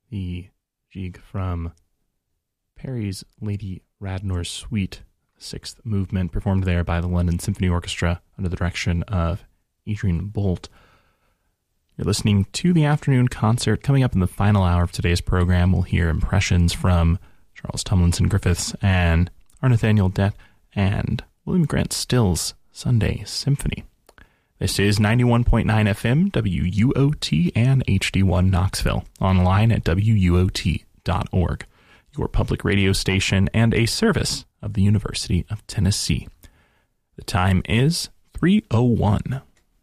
the jig from Perry's Lady Radnor's Suite, sixth movement, performed there by the London Symphony Orchestra under the direction of Adrian Bolt. You're listening to the afternoon concert. Coming up in the final hour of today's program, we'll hear impressions from Charles Tomlinson Griffiths and R. Nathaniel Dett and William Grant Still's Sunday Symphony. This is 91.9 FM, WUOT, and HD1 Knoxville, online at WUOT.org, your public radio station and a service of the University of Tennessee. The time is 3:01.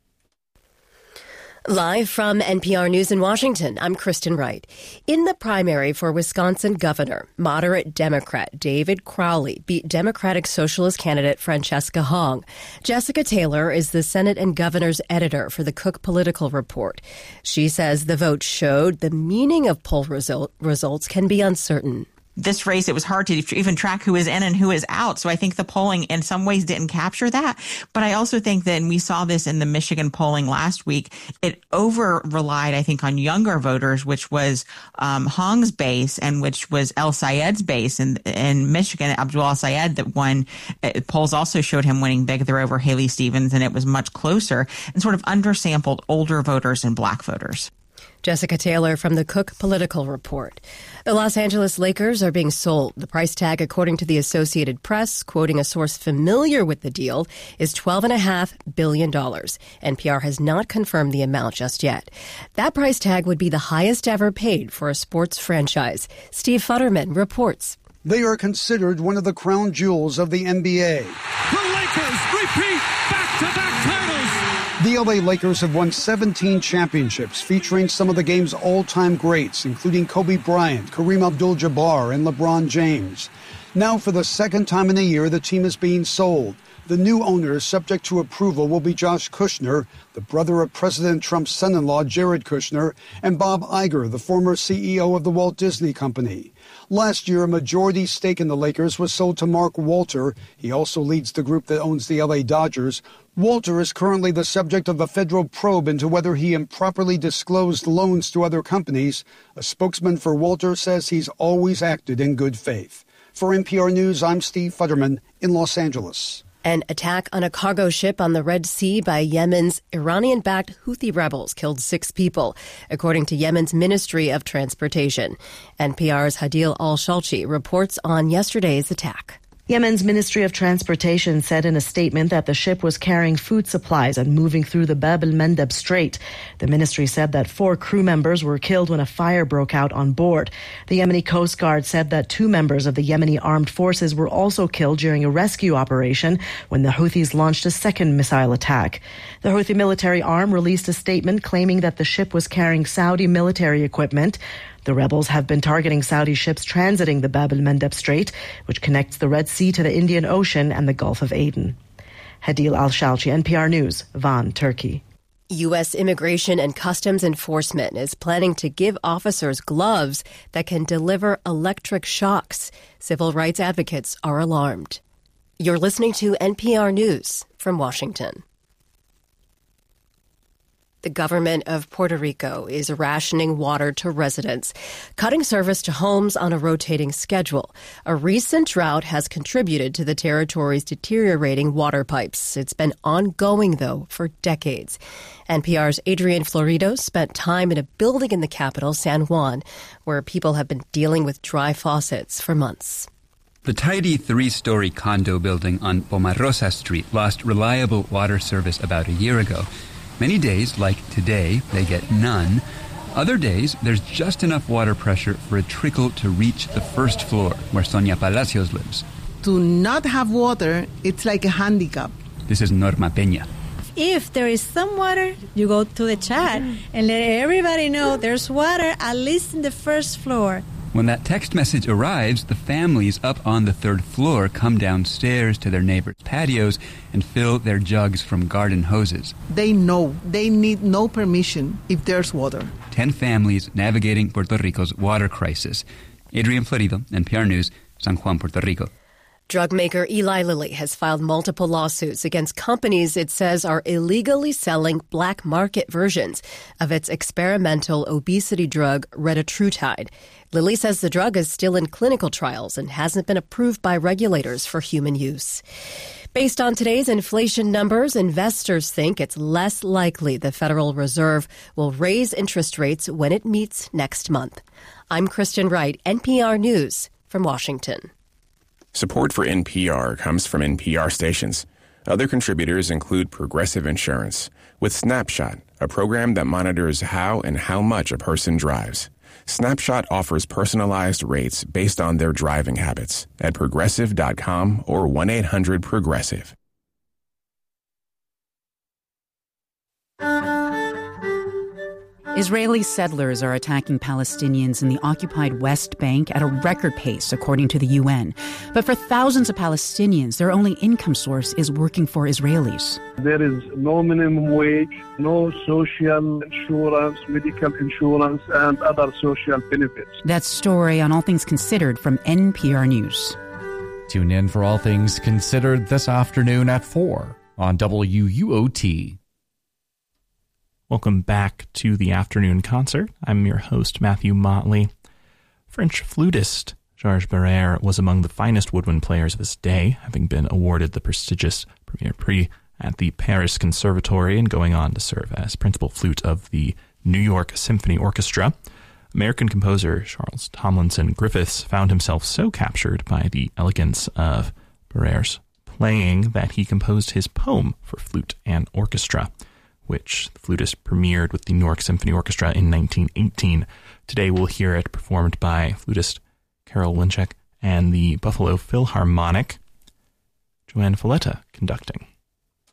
Live from NPR News in Washington, I'm Kristen Wright. In the primary for Wisconsin governor, moderate Democrat David Crowley beat Democratic Socialist candidate Francesca Hong. Jessica Taylor is the Senate and governor's editor for the Cook Political Report. She says the vote showed the meaning of poll results can be uncertain. This race, it was hard to even track who is in and who is out. So I think the polling in some ways didn't capture that. But I also think that, and we saw this in the Michigan polling last week, it over-relied, I think, on younger voters, which was Hong's base and which was El Sayed's base in Michigan, Abdul El Sayed, that won. Polls also showed him winning big there over Haley Stevens, and it was much closer and sort of undersampled older voters and black voters. Jessica Taylor from the Cook Political Report. The Los Angeles Lakers are being sold. The price tag, according to the Associated Press, quoting a source familiar with the deal, is $12.5 billion. NPR has not confirmed the amount just yet. That price tag would be the highest ever paid for a sports franchise. Steve Futterman reports. They are considered one of the crown jewels of the NBA. The Lakers repeat back-to-back titles. The LA Lakers have won 17 championships, featuring some of the game's all-time greats, including Kobe Bryant, Kareem Abdul-Jabbar, and LeBron James. Now, for the second time in a year, the team is being sold. The new owners, subject to approval, will be Josh Kushner, the brother of President Trump's son-in-law, Jared Kushner, and Bob Iger, the former CEO of the Walt Disney Company. Last year, a majority stake in the Lakers was sold to Mark Walter. He also leads the group that owns the LA Dodgers. Walter is currently the subject of a federal probe into whether he improperly disclosed loans to other companies. A spokesman for Walter says he's always acted in good faith. For NPR News, I'm Steve Futterman in Los Angeles. An attack on a cargo ship on the Red Sea by Yemen's Iranian-backed Houthi rebels killed 6 people, according to Yemen's Ministry of Transportation. NPR's Hadil Al-Shalchi reports on yesterday's attack. Yemen's Ministry of Transportation said in a statement that the ship was carrying food supplies and moving through the Bab el-Mandeb Strait. The ministry said that 4 crew members were killed when a fire broke out on board. The Yemeni Coast Guard said that 2 members of the Yemeni armed forces were also killed during a rescue operation when the Houthis launched a second missile attack. The Houthi military arm released a statement claiming that the ship was carrying Saudi military equipment. The rebels have been targeting Saudi ships transiting the Bab el-Mandeb Strait, which connects the Red Sea to the Indian Ocean and the Gulf of Aden. Hadil Al-Shalchi, NPR News, Van, Turkey. U.S. Immigration and Customs Enforcement is planning to give officers gloves that can deliver electric shocks. Civil rights advocates are alarmed. You're listening to NPR News from Washington. The government of Puerto Rico is rationing water to residents, cutting service to homes on a rotating schedule. A recent drought has contributed to the territory's deteriorating water pipes. It's been ongoing, though, for decades. NPR's Adrian Florido spent time in a building in the capital, San Juan, where people have been dealing with dry faucets for months. The tidy 3-story condo building on Pomarosa Street lost reliable water service about a year ago. Many days, like today, they get none. Other days, there's just enough water pressure for a trickle to reach the first floor, where Sonia Palacios lives. To not have water, it's like a handicap. This is Norma Peña. If there is some water, you go to the chat and let everybody know there's water at least in the first floor. When that text message arrives, the families up on the 3rd floor come downstairs to their neighbors' patios and fill their jugs from garden hoses. They know they need no permission if there's water. 10 families navigating Puerto Rico's water crisis. Adrian Florido, NPR News, San Juan, Puerto Rico. Drug maker Eli Lilly has filed multiple lawsuits against companies it says are illegally selling black market versions of its experimental obesity drug retatrutide. Lilly says the drug is still in clinical trials and hasn't been approved by regulators for human use. Based on today's inflation numbers, investors think it's less likely the Federal Reserve will raise interest rates when it meets next month. I'm Kristen Wright, NPR News from Washington. Support for NPR comes from NPR stations. Other contributors include Progressive Insurance, with Snapshot, a program that monitors how and how much a person drives. Snapshot offers personalized rates based on their driving habits at Progressive.com or 1-800-PROGRESSIVE. Israeli settlers are attacking Palestinians in the occupied West Bank at a record pace, according to the UN. But for thousands of Palestinians, their only income source is working for Israelis. There is no minimum wage, no social insurance, medical insurance, and other social benefits. That story on All Things Considered from NPR News. Tune in for All Things Considered this afternoon at 4 on WUOT. Welcome back to the afternoon concert. I'm your host, Matthew Motley. French flutist Georges Barrère was among the finest woodwind players of his day, having been awarded the prestigious Premier Prix at the Paris Conservatory and going on to serve as principal flute of the New York Symphony Orchestra. American composer Charles Tomlinson Griffiths found himself so captured by the elegance of Barrère's playing that he composed his poem for flute and orchestra, which the flutist premiered with the New York Symphony Orchestra in 1918. Today we'll hear it performed by flutist Carol Winchek and the Buffalo Philharmonic, Joanne Folletta conducting.